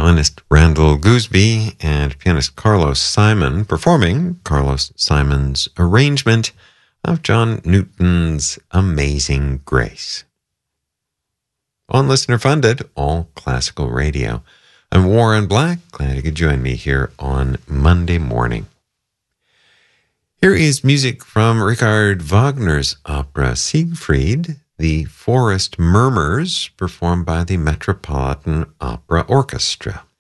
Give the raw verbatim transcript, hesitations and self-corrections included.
violinist Randall Gooseby and pianist Carlos Simon performing Carlos Simon's arrangement of John Newton's Amazing Grace. On listener-funded, all classical radio, I'm Warren Black. Glad you could join me here on Monday morning. Here is music from Richard Wagner's opera Siegfried, The Forest Murmurs, performed by the Metropolitan Opera Orchestra.